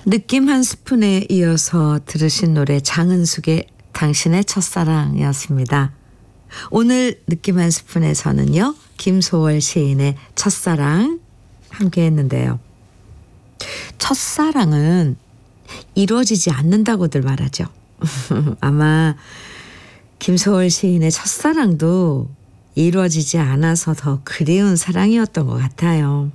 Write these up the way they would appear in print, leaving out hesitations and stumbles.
느낌 한 스푼에 이어서 들으신 노래 장은숙의 당신의 첫사랑이었습니다. 오늘 느낌 한 스푼에서는요. 김소월 시인의 첫사랑 함께 했는데요. 첫사랑은 이루어지지 않는다고들 말하죠. 아마 김소월 시인의 첫사랑도 이루어지지 않아서 더 그리운 사랑이었던 것 같아요.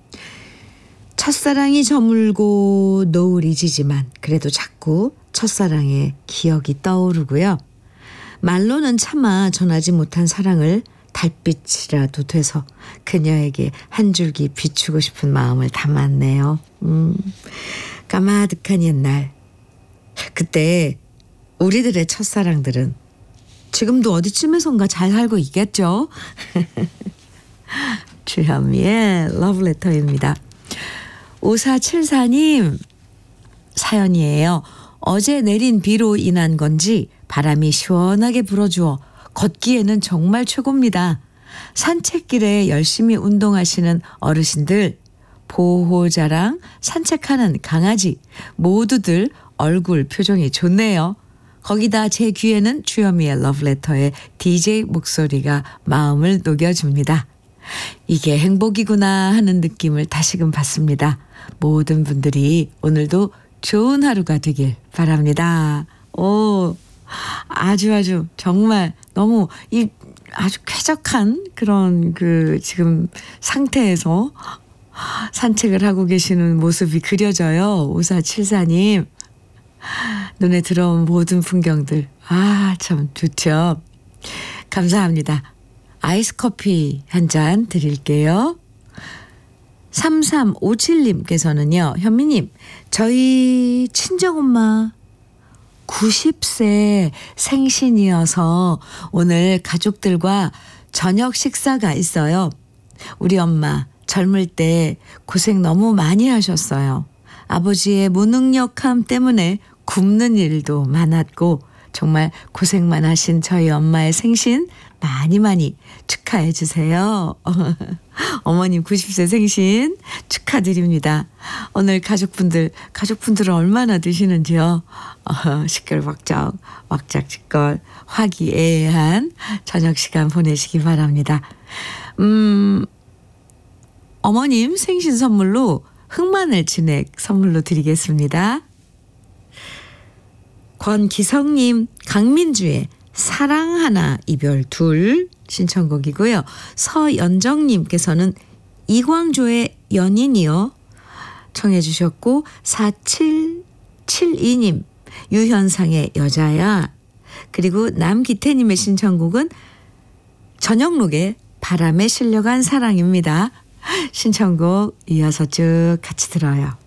첫사랑이 저물고 노을이 지지만 그래도 자꾸 첫사랑의 기억이 떠오르고요. 말로는 차마 전하지 못한 사랑을 달빛이라도 돼서 그녀에게 한 줄기 비추고 싶은 마음을 담았네요. 까마득한 옛날. 그때 우리들의 첫사랑들은 지금도 어디쯤에선가 잘 살고 있겠죠. 주현미의 러브레터입니다. 5474님 사연이에요. 어제 내린 비로 인한 건지 바람이 시원하게 불어주어 걷기에는 정말 최고입니다. 산책길에 열심히 운동하시는 어르신들, 보호자랑 산책하는 강아지 모두들 얼굴 표정이 좋네요. 거기다 제 귀에는 주현미의 러브레터의 DJ 목소리가 마음을 녹여줍니다. 이게 행복이구나 하는 느낌을 다시금 받습니다. 모든 분들이 오늘도 좋은 하루가 되길 바랍니다. 오, 아주 정말 너무 이 아주 쾌적한 그런 지금 상태에서 산책을 하고 계시는 모습이 그려져요. 5474님. 눈에 들어온 모든 풍경들. 참 좋죠. 감사합니다. 아이스 커피 한 잔 드릴게요. 3357님께서는요. 현미님, 저희 친정엄마 90세 생신이어서 오늘 가족들과 저녁 식사가 있어요. 우리 엄마 젊을 때 고생 너무 많이 하셨어요. 아버지의 무능력함 때문에 굶는 일도 많았고 정말 고생만 하신 저희 엄마의 생신 많이 축하해 주세요. 어머님 90세 생신 축하드립니다. 오늘 가족분들은 얼마나 드시는지요? 시끌벅적 왁작지껄 화기애애한 저녁 시간 보내시기 바랍니다. 어머님 생신 선물로 흑마늘 진액 선물로 드리겠습니다. 권기성님 강민주의 사랑 하나 이별 둘 신청곡이고요. 서연정님께서는 이광조의 연인이요 청해 주셨고 4772님 유현상의 여자야 그리고 남기태님의 신청곡은 전영록의 바람에 실려간 사랑입니다. 신청곡 이어서 쭉 같이 들어요.